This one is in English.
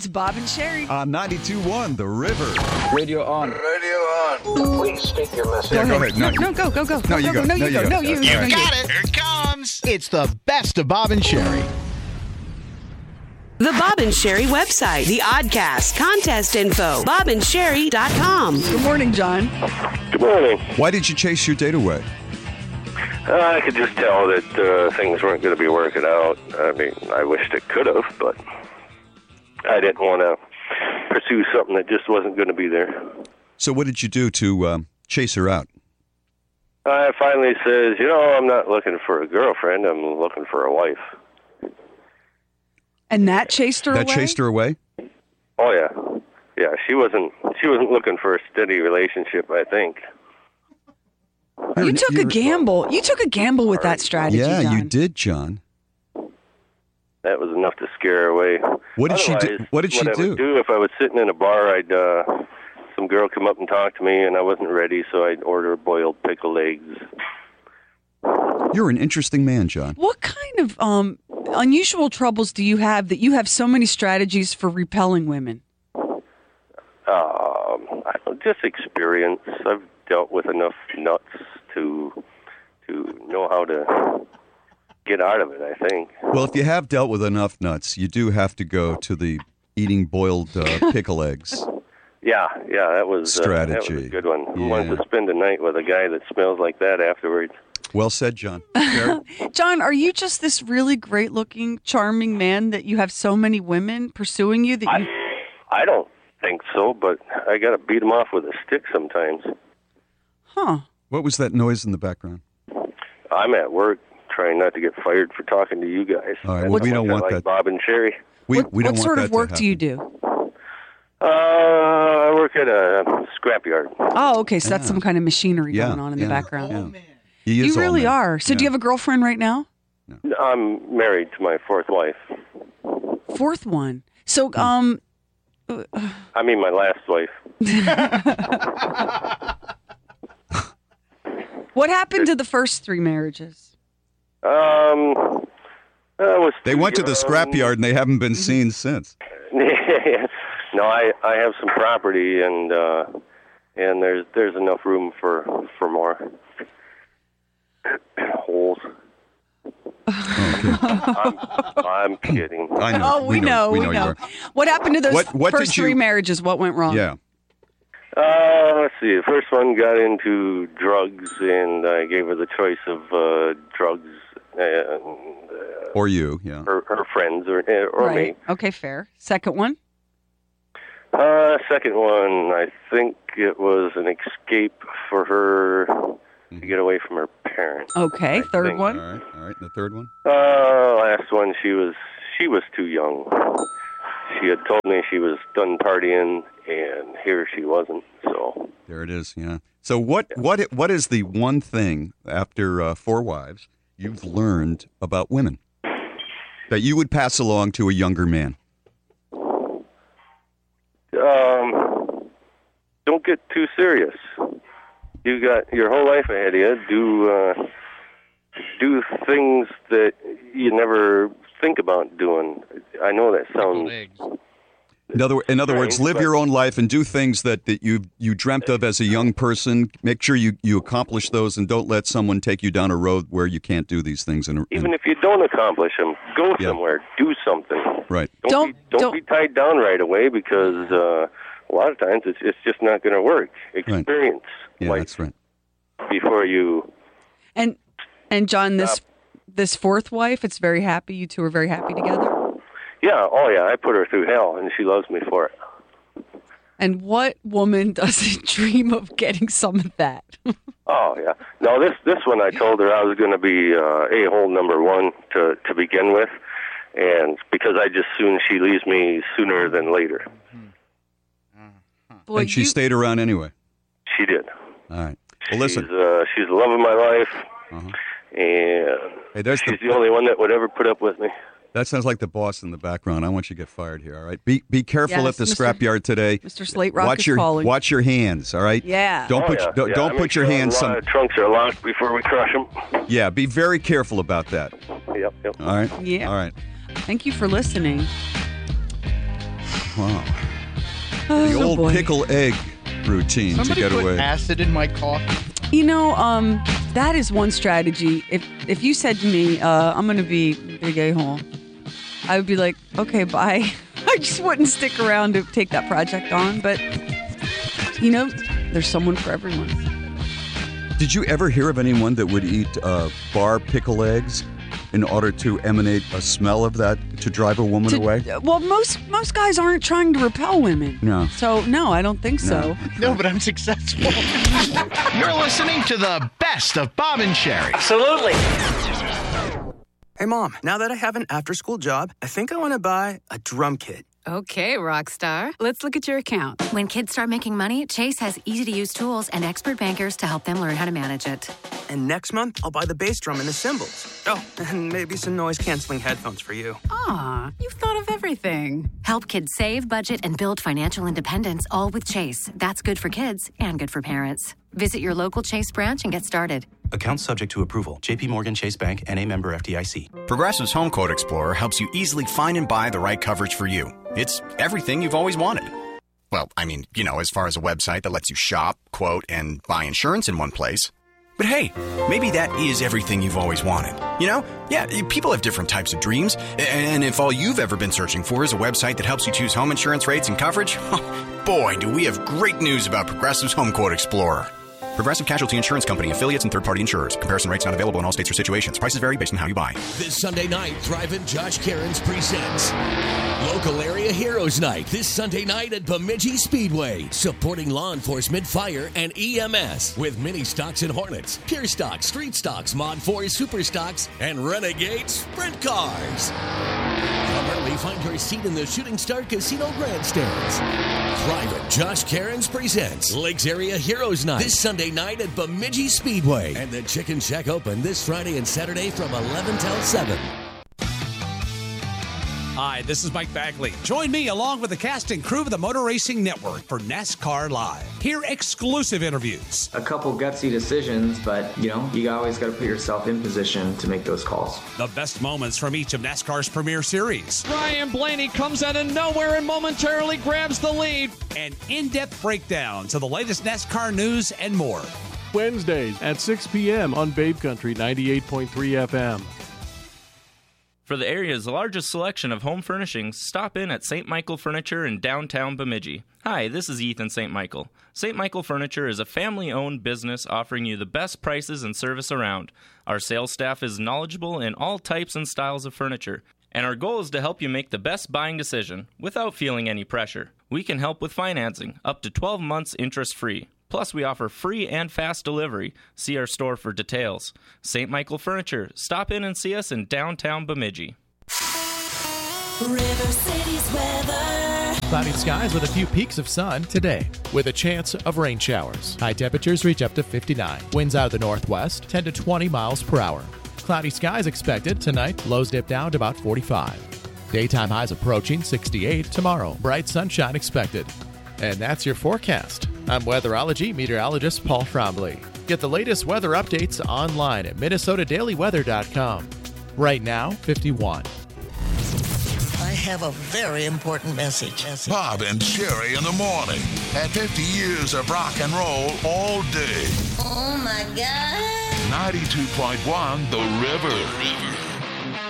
It's Bob and Sherry. On 92.1 The River. Radio on. Radio on. Please state your message. Yeah, go ahead. No, go. No, you go. No, you go. No, you. You No, you. Got it. Here it comes. It's the best of Bob and Sherry. The Bob and Sherry website, the Oddcast, contest info, bobandSherry.com. Good morning, John. Good morning. Why did you chase your date away? I could just tell that things weren't going to be working out. I mean, I wished it could have, but I didn't want to pursue something that just wasn't going to be there. So what did you do to chase her out? I finally says, I'm not looking for a girlfriend. I'm looking for a wife. And that chased her away? That chased her away? Oh yeah, yeah. She wasn't looking for a steady relationship, I think. You took a gamble. You took a gamble with that strategy, Yeah, John. you did, John. That was enough to scare her away. What did she do? Otherwise, What did she I do? would do if I was sitting in a bar, some girl come up and talk to me, and I wasn't ready, so I'd order boiled pickled eggs. You're an interesting man, John. What kind of unusual troubles do you have that you have so many strategies for repelling women? Just experience. I've dealt with enough nuts to know how to get out of it, I think. Well, if you have dealt with enough nuts, you do have to go to the eating boiled pickle eggs. Yeah, that was Strategy. That was a good one. Who Yeah. wants to spend a night with a guy that smells like that afterwards? Well said, John. Sherry? John, are you just this really great-looking, charming man that you have so many women pursuing you that you... I don't think so, but I got to beat them off with a stick sometimes. Huh. What was that noise in the background? I'm at work trying not to get fired for talking to you guys. All right, That's well, we how don't much I want like that. Bob and Sherry. We What don't want sort that of to work do you happen. do? I work at a scrapyard. Oh, okay, so that's Yeah. some kind of machinery Yeah, going on in yeah, the background. yeah. He is You all really man. are. So do you Yeah. have a girlfriend right now? I'm married to my fourth wife. Fourth one. So, I mean, my last wife. what happened to the first three marriages? They went to the scrapyard and they haven't been seen since. No, I have some property and there's enough room for more holes. I'm kidding. I know. Oh, we know. you are. What happened to those What first did you- three marriages? What went wrong? Yeah. Let's see. The first one got into drugs, and I gave her the choice of drugs and Or you, yeah. her friends or Right. me. Okay, fair. Second one? Second one, I think it was an escape for her to get away from her parents. Okay. I Third think. one? All right. The third one? Last one, she was too young. She had told me she was done partying, and here she wasn't. So There it is, yeah. So what is the one thing after four wives you've learned about women that you would pass along to a younger man? don't get too serious. You got your whole life ahead of you. Do things that you never think about doing. I know that sounds. In other words, live your own life and do things that you dreamt of as a young person. Make sure you accomplish those and don't let someone take you down a road where you can't do these things. Even if you don't accomplish them, go Yeah. somewhere, do something. Right. Don't be tied down right away because a lot of times it's just not going to work. Experience Yeah, life that's right. before you. And John, this fourth wife, it's very happy. You two are very happy together. Yeah, oh yeah, I put her through hell, and she loves me for it. And what woman doesn't dream of getting some of that? Oh yeah. No, this one I told her I was going to be a-hole number one to begin with, and because I just soon she leaves me sooner than later. Boy, And she stayed around anyway. She did. All right. Well, listen. She's the love of my life, and Hey, there's she's the only one that would ever put up with me. That sounds like the boss in the background. I want you to get fired here, all right? Be careful Yes, at the Mr. scrapyard today. Mr. Slate Rock is calling. Watch your hands, all right? Yeah. Don't put yeah. don't I make put your sure hands a lot of trunks are locked before we crush them. Yeah, be very careful about that. Yep. All right? Yeah. All right. Thank you for listening. Wow. The old pickle egg routine Somebody to get put away. acid in my coffee. You know, that is one strategy. If you said to me, I'm going to be big a-hole, I would be like, okay, bye. I just wouldn't stick around to take that project on. But, you know, there's someone for everyone. Did you ever hear of anyone that would eat bar pickle eggs in order to emanate a smell of that to drive a woman away? Well, most guys aren't trying to repel women. No. So, no, I don't think so. No, but I'm successful. You're listening to the best of Bob and Sherry. Absolutely. Hey, Mom, now that I have an after-school job, I think I want to buy a drum kit. Okay, Rockstar. Let's look at your account. When kids start making money, Chase has easy-to-use tools and expert bankers to help them learn how to manage it. And next month, I'll buy the bass drum and the cymbals. Oh, and maybe some noise-canceling headphones for you. Aw, you've thought of everything. Help kids save, budget, and build financial independence, all with Chase. That's good for kids and good for parents. Visit your local Chase branch and get started. Account subject to approval. J.P. Morgan Chase Bank, N.A. member FDIC. Progressive's Home Quote Explorer helps you easily find and buy the right coverage for you. It's everything you've always wanted. Well, I mean, you know, as far as a website that lets you shop, quote, and buy insurance in one place. But hey, maybe that is everything you've always wanted. You know? Yeah, people have different types of dreams. And if all you've ever been searching for is a website that helps you choose home insurance rates and coverage, boy, do we have great news about Progressive's Home Quote Explorer. Progressive Casualty Insurance Company, affiliates, and third-party insurers. Comparison rates not available in all states or situations. Prices vary based on how you buy. This Sunday night, Drive-In Josh Cairns presents Local Area Heroes Night. This Sunday night at Bemidji Speedway. Supporting law enforcement, fire, and EMS. With mini stocks and Hornets, Pure Stocks, Street Stocks, Mod 4 Super Stocks, and Renegade Sprint Cars. Come early, find your seat in the Shooting Star Casino Grandstands. Drive-In Josh Cairns presents Lakes Area Heroes Night. This Sunday night at Bemidji Speedway. And the Chicken Shack open this Friday and Saturday from 11 till 7. Hi, this is Mike Bagley. Join me along with the cast and crew of the Motor Racing Network for NASCAR Live. Hear exclusive interviews. A couple gutsy decisions, but, you know, you always got to put yourself in position to make those calls. The best moments from each of NASCAR's premier series. Ryan Blaney comes out of nowhere and momentarily grabs the lead. An in-depth breakdown to the latest NASCAR news and more. Wednesdays at 6 p.m. on Babe Country 98.3 FM. For the area's largest selection of home furnishings, stop in at St. Michael Furniture in downtown Bemidji. Hi, this is Ethan St. Michael. St. Michael Furniture is a family-owned business offering you the best prices and service around. Our sales staff is knowledgeable in all types and styles of furniture, and our goal is to help you make the best buying decision without feeling any pressure. We can help with financing, up to 12 months interest-free. Plus, we offer free and fast delivery. See our store for details. St. Michael Furniture. Stop in and see us in downtown Bemidji. River City's weather. Cloudy skies with a few peaks of sun today, with a chance of rain showers. High temperatures reach up to 59. Winds out of the northwest, 10 to 20 miles per hour. Cloudy skies expected tonight. Lows dip down to about 45. Daytime highs approaching 68 tomorrow. Bright sunshine expected. And that's your forecast. I'm weatherology meteorologist Paul Trombley. Get the latest weather updates online at minnesotadailyweather.com. Right now, 51. I have a very important message. Bob and Sherry in the morning. At 50 years of rock and roll all day. Oh, my God. 92.1 The River.